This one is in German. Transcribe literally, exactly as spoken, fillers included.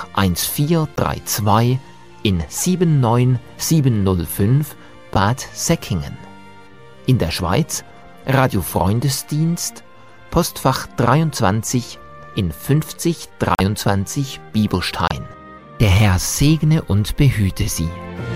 nach eins vier drei zwei in sieben neun sieben null fünf Bad Säckingen. In der Schweiz Radio Freundesdienst, Postfach dreiundzwanzig in fünfzig dreiundzwanzig Bieberstein. Der Herr segne und behüte Sie.